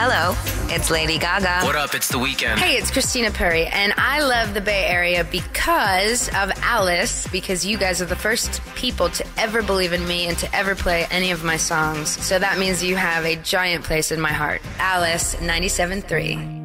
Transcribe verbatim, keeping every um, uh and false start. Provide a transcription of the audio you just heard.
Hello, it's Lady Gaga. What up? It's The Weeknd. Hey, it's Christina Perri, and I love the Bay Area because of Alice, because you guys are the first people to ever believe in me and to ever play any of my songs. So that means you have a giant place in my heart. Alice, ninety-seven point three.